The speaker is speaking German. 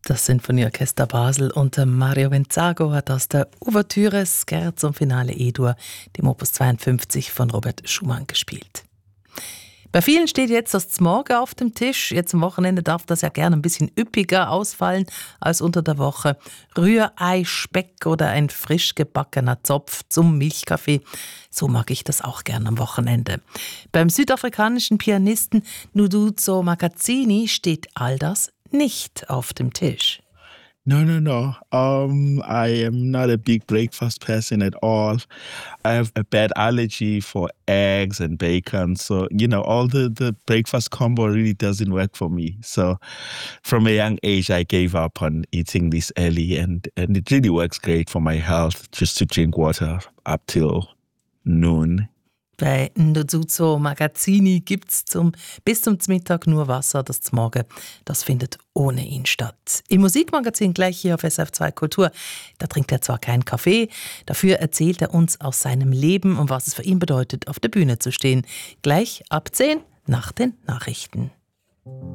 Das Sinfonieorchester Basel unter Mario Venzago hat aus der Ouvertüre Scherzo Finale E-Dur, dem Opus 52 von Robert Schumann, gespielt. Bei vielen steht jetzt das Z'Morgen auf dem Tisch. Jetzt am Wochenende darf das ja gerne ein bisschen üppiger ausfallen als unter der Woche. Rührei, Speck oder ein frisch gebackener Zopf zum Milchkaffee. So mag ich das auch gerne am Wochenende. Beim südafrikanischen Pianisten Nduduzo Makatsini steht all das nicht auf dem Tisch. No. I am not a big breakfast person at all. I have a bad allergy for eggs and bacon. So, all the breakfast combo really doesn't work for me. So from a young age, I gave up on eating this early and it really works great for my health just to drink water up till noon. Bei Nduduzo Makatsini gibt's bis zum Mittag nur Wasser. Das Z'Morgen, das findet ohne ihn statt. Im Musikmagazin gleich hier auf SRF2 Kultur, da trinkt er zwar keinen Kaffee, dafür erzählt er uns aus seinem Leben und was es für ihn bedeutet, auf der Bühne zu stehen. Gleich ab 10 nach den Nachrichten.